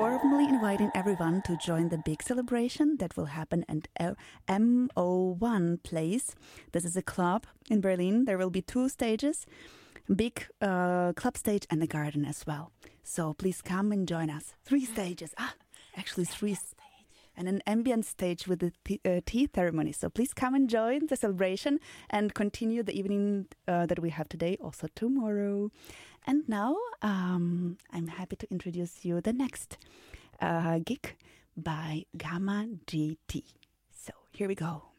warmly inviting everyone to join the big celebration that will happen at MO1 Place. This is a club in Berlin. There will be 2 stages, big club stage and a garden as well. So please come and join us. 3 stages. Actually 3 and an ambient stage with the tea ceremony. So please come and join the celebration and continue the evening that we have today, also tomorrow. And now I'm happy to introduce you the next gig by Gamma GT. So here we go.